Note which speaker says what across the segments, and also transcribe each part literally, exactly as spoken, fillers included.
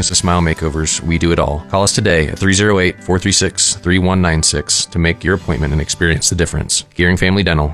Speaker 1: bangs to smile makeovers, we do it all. Call us today at three oh eight, four three six, three one nine six to make your appointment and experience the difference. Gearing Family Dental.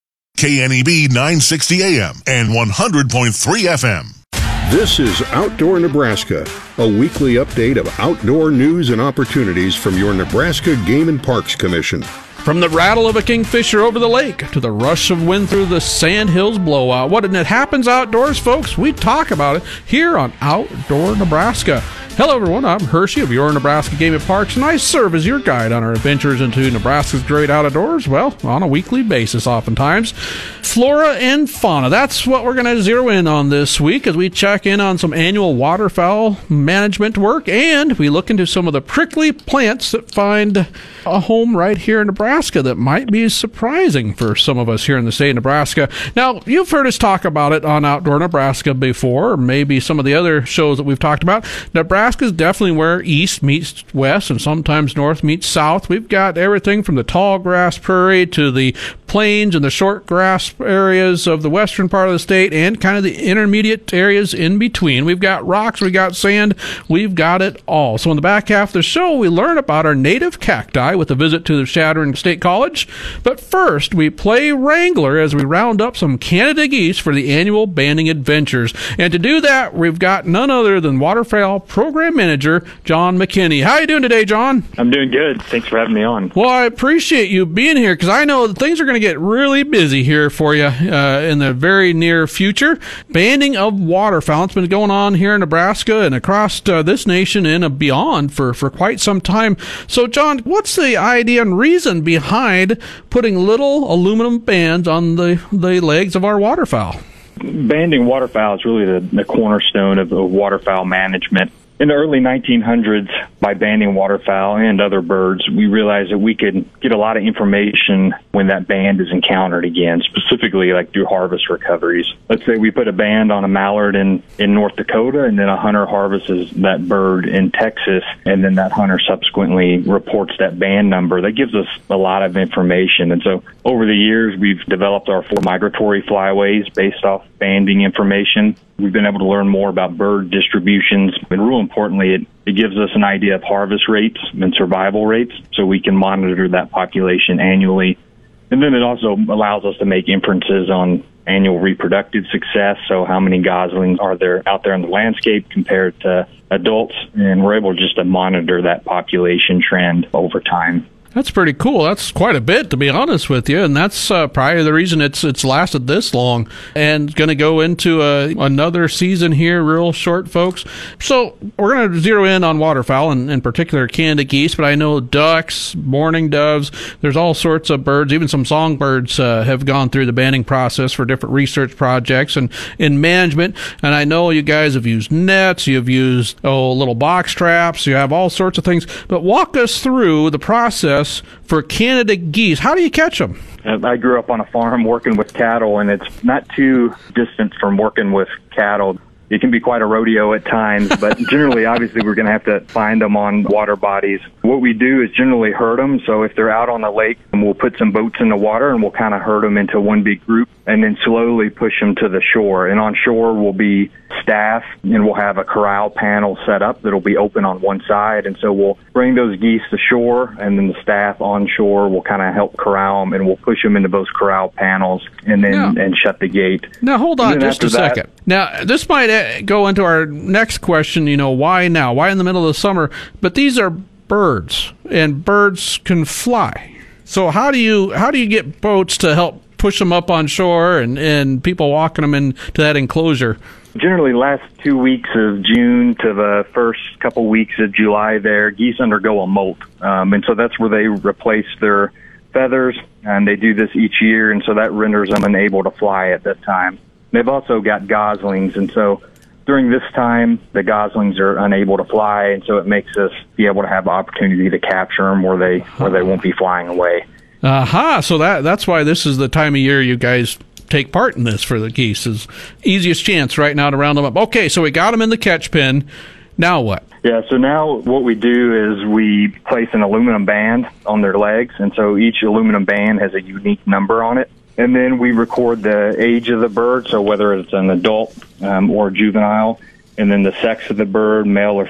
Speaker 2: K N E B nine sixty A M and one hundred point three F M.
Speaker 3: This is Outdoor Nebraska, a weekly update of outdoor news and opportunities from your Nebraska Game and Parks Commission.
Speaker 4: From the rattle of a kingfisher over the lake to the rush of wind through the sand hills blowout, what it happens outdoors, folks, we talk about it here on Outdoor Nebraska. Hello, everyone. I'm Hershey of your Nebraska Game and Parks, and I serve as your guide on our adventures into Nebraska's great outdoors, well, on a weekly basis oftentimes. Flora and fauna, that's what we're going to zero in on this week as we check in on some annual waterfowl management work, and we look into some of the prickly plants that find a home right here in Nebraska that might be surprising for some of us here in the state of Nebraska. Now, you've heard us talk about it on Outdoor Nebraska before, or maybe some of the other shows that we've talked about. Nebraska Nebraska is definitely where east meets west and sometimes north meets south. We've got everything from the tall grass prairie to the plains and the short grass areas of the western part of the state and kind of the intermediate areas in between. We've got rocks, we've got sand, we've got it all. So in the back half of the show, we learn about our native cacti with a visit to the Chadron State College. But first, we play Wrangler as we round up some Canada geese for the annual banding adventures. And to do that, we've got none other than waterfowl program manager John McKinney. How are you doing today, John?
Speaker 5: I'm doing good. Thanks for having me on.
Speaker 4: Well, I appreciate you being here because I know that things are going to get really busy here for you uh, in the very near future. Banding of waterfowl, it's been going on here in Nebraska and across uh, this nation and uh, beyond for, for quite some time. So, John, what's the idea and reason behind putting little aluminum bands on the, the legs of our waterfowl?
Speaker 5: Banding waterfowl is really the, the cornerstone of, of waterfowl management. In the early nineteen hundreds, by banding waterfowl and other birds, we realized that we could get a lot of information when that band is encountered again, specifically like through harvest recoveries. Let's say we put a band on a mallard in, in North Dakota, and then a hunter harvests that bird in Texas, and then that hunter subsequently reports that band number. That gives us a lot of information. And so over the years, we've developed our four migratory flyways based off banding information. We've been able to learn more about bird distributions, and real importantly, it, it gives us an idea of harvest rates and survival rates, so we can monitor that population annually. And then it also allows us to make inferences on annual reproductive success, so how many goslings are there out there in the landscape compared to adults, and we're able just to monitor that population trend over time.
Speaker 4: That's pretty cool. That's quite a bit, to be honest with you, and that's uh, probably the reason it's it's lasted this long and going to go into a, another season here real short, folks. So we're going to zero in on waterfowl, and in particular Canada geese, but I know ducks, mourning doves, there's all sorts of birds, even some songbirds uh, have gone through the banding process for different research projects and in management, and I know you guys have used nets, you've used oh little box traps, you have all sorts of things, but walk us through the process for Canada geese. How do you catch them?
Speaker 5: I grew up on a farm working with cattle, and it's not too distant from working with cattle. It can be quite a rodeo at times, but generally, obviously, we're going to have to find them on water bodies. What we do is generally herd them. So if they're out on the lake, and we'll put some boats in the water, and we'll kind of herd them into one big group, and then slowly push them to the shore. And on shore will be staff, and we'll have a corral panel set up that'll be open on one side. And so we'll bring those geese to shore, and then the staff on shore will kind of help corral them, and we'll push them into those corral panels, and then
Speaker 4: yeah.
Speaker 5: and shut the gate.
Speaker 4: Now, hold on just a
Speaker 5: that,
Speaker 4: second. Now, this might go into our next question, you know, why now? Why in the middle of the summer? But these are birds, and birds can fly. So how do you how do you get boats to help push them up on shore and, and people walking them into that enclosure?
Speaker 5: Generally, last two weeks of June to the first couple weeks of July there, geese undergo a molt. Um, and so that's where they replace their feathers, and they do this each year, and so that renders them unable to fly at that time. They've also got goslings, and so during this time, the goslings are unable to fly, and so it makes us be able to have the opportunity to capture them where they where they won't be flying away.
Speaker 4: Aha! So that that's why this is the time of year you guys take part in this for the geese. Is easiest chance right now to round them up. Okay, so we got them in the catch pen. Now what?
Speaker 5: Yeah, so now what we do is we place an aluminum band on their legs, and so each aluminum band has a unique number on it. And then we record the age of the bird, so whether it's an adult um, or juvenile, and then the sex of the bird, male or